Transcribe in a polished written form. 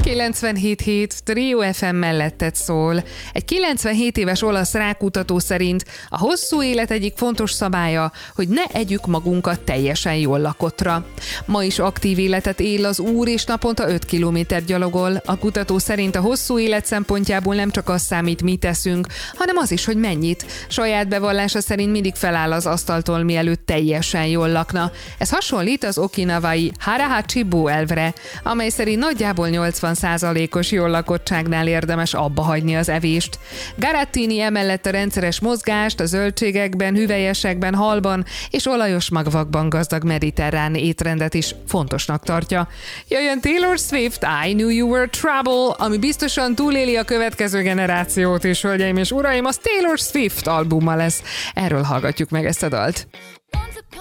97.7 Trio FM melletted szól. Egy 97 éves olasz rákutató szerint a hosszú élet egyik fontos szabálya, hogy ne együk magunkat teljesen jól lakottra. Ma is aktív életet él az úr, és naponta 5 kilométer gyalogol. A kutató szerint a hosszú élet szempontjából nem csak az számít, mit teszünk, hanem az is, hogy mennyit. Saját bevallása szerint mindig feláll az asztaltól, mielőtt teljesen jól lakna. Ez hasonlít az okinawai Hara-Hachibu elvre, amely szerint nagyjából 80%-os jól lakottságnál érdemes abba hagyni az evést. Garattini emellett a rendszeres mozgást, a zöldségekben, hüvelyesekben, halban és olajos magvakban gazdag mediterrán étrendet is fontosnak tartja. Jöjjön Taylor Swift, I Knew You Were Trouble, ami biztosan túléli a következő generációt is, hölgyeim és uraim, az Taylor Swift albuma lesz. Erről hallgatjuk meg ezt a dalt.